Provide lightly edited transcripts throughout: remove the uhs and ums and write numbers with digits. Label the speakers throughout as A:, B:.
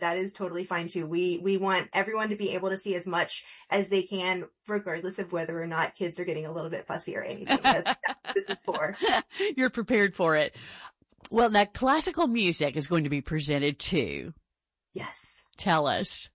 A: that is totally fine too. We want everyone to be able to see as much as they can, regardless of whether or not kids are getting a little bit fussy or anything. That's what this is for.
B: You're prepared for it. Well, now classical music is going to be presented too.
A: Yes.
B: Tell us.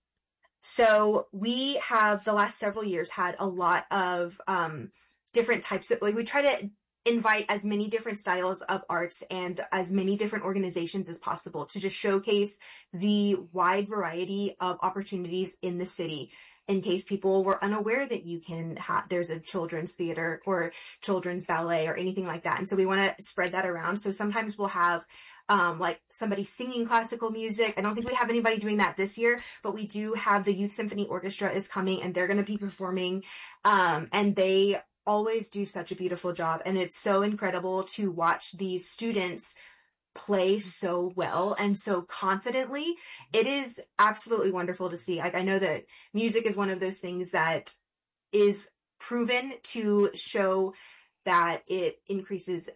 A: So we have the last several years had a lot of different types of, like, we try to invite as many different styles of arts and as many different organizations as possible to just showcase the wide variety of opportunities in the city, in case people were unaware that you can there's a children's theater or children's ballet or anything like that. And so we want to spread that around. So sometimes we'll have like somebody singing classical music. I don't think we have anybody doing that this year, but we do have the Youth Symphony Orchestra is coming and they're going to be performing. And they always do such a beautiful job. And it's so incredible to watch these students play so well and so confidently. It is absolutely wonderful to see. Like, I know that music is one of those things that is proven to show that it increases,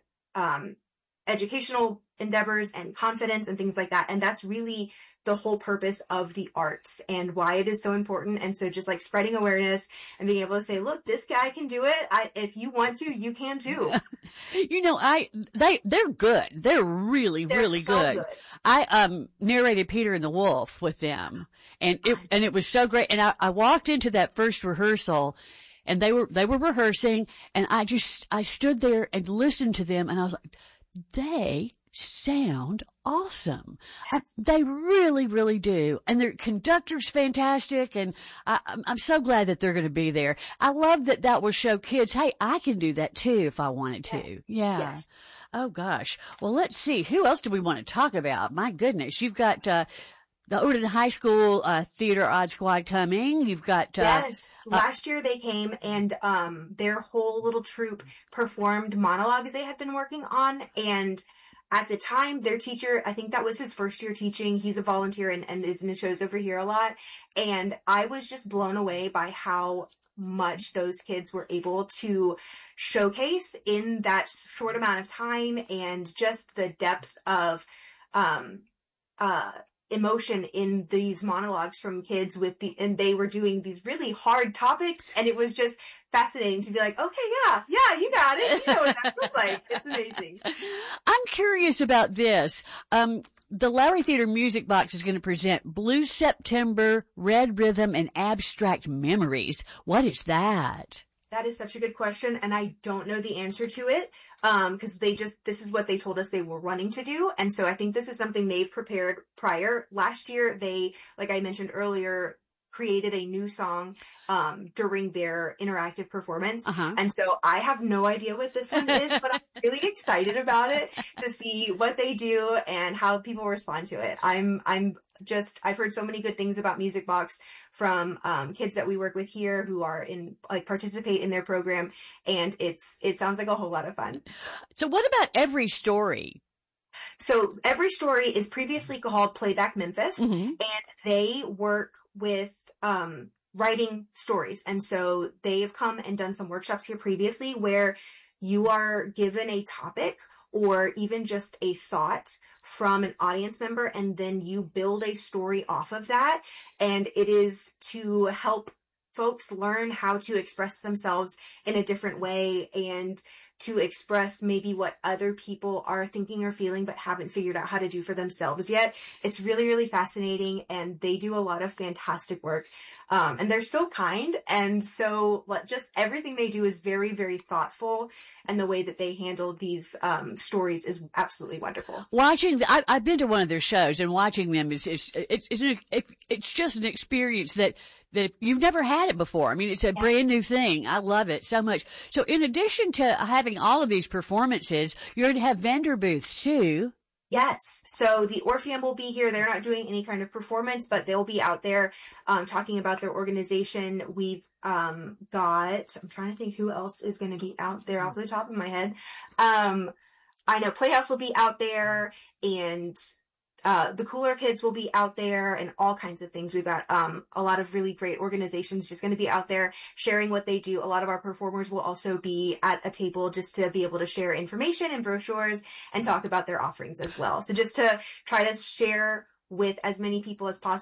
A: educational endeavors and confidence and things like that. And that's really the whole purpose of the arts and why it is so important. And so just like spreading awareness and being able to say, look, this guy can do it. If you want to, you can too.
B: You know, they're good. They're really so good. I narrated Peter and the Wolf with them and it was so great. And I walked into that first rehearsal and they were rehearsing and I stood there and listened to them and I was like, they sound awesome.
A: Yes.
B: They really do. And their conductor's fantastic. And I'm so glad that they're going to be there. I love that will show kids, hey, I can do that too if I wanted to.
A: Yes.
B: Yeah.
A: Yes.
B: Oh gosh. Well, let's see. Who else do we want to talk about? My goodness. You've got, the Overton High School, Theater Odd Squad coming. You've got,
A: yes. Last year they came and, their whole little troupe performed monologues they had been working on. And at the time, their teacher, I think that was his first year teaching. He's a volunteer and is in the shows over here a lot. And I was just blown away by how much those kids were able to showcase in that short amount of time and just the depth of, emotion in these monologues from kids and they were doing these really hard topics and it was just fascinating to be like, okay, yeah, you got it. You know what that feels like. It's amazing.
B: I'm curious about this. The Lowry Theater Music Box is going to present Blue September, Red Rhythm, and Abstract Memories. What is that?
A: That is such a good question, and I don't know the answer to it, because this is what they told us they were running to do, and so I think this is something they've prepared prior. Last year, they, like I mentioned earlier, created a new song, during their interactive performance, and so I have no idea what this one is, but I'm really excited about it to see what they do and how people respond to it. I've heard so many good things about Music Box from kids that we work with here who are participate in their program, and it sounds like a whole lot of fun.
B: So what about Every Story?
A: So Every Story is previously called Playback Memphis, and they work with writing stories. And so they've come and done some workshops here previously where you are given a topic or even just a thought from an audience member, and then you build a story off of that. And it is to help folks learn how to express themselves in a different way and to express maybe what other people are thinking or feeling but haven't figured out how to do for themselves yet. It's really fascinating, and they do a lot of fantastic work. And they're so kind, and so just everything they do is very thoughtful, and the way that they handle these stories is absolutely wonderful.
B: I've been to one of their shows, and watching them it's just an experience that you've never had it before. I mean, it's a brand new thing. I love it so much. So in addition to having all of these performances, you're going to have vendor booths too.
A: Yes. So the Orpheum will be here. They're not doing any kind of performance, but they'll be out there, talking about their organization. We've, I'm trying to think who else is going to be out there off the top of my head. I know Playhouse will be out there, and the Cooler Kids will be out there, and all kinds of things. We've got a lot of really great organizations just going to be out there sharing what they do. A lot of our performers will also be at a table just to be able to share information and brochures and talk about their offerings as well. So just to try to share with as many people as possible